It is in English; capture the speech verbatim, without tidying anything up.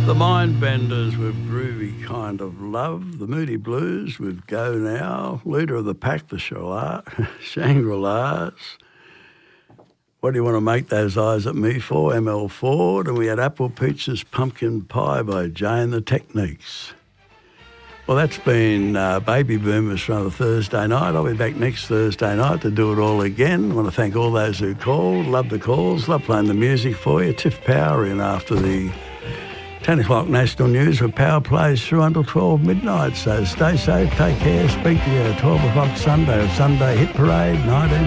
The Mindbenders with Groovy Kind of Love. The Moody Blues with Go Now. Leader of the Pack, the Shala- Shangri-Las. What do you want to make those eyes at me for? M L Ford. And we had Apple Peaches Pumpkin Pie by Jay and the Techniques. Well, that's been uh, Baby Boomers for another Thursday night. I'll be back next Thursday night to do it all again. I want to thank all those who called. Love the calls. Love playing the music for you. Tiff Power in after the ten o'clock national news with Power plays through until twelve midnight. So stay safe, take care, speak to you at twelve o'clock Sunday, Sunday Hit Parade nineteen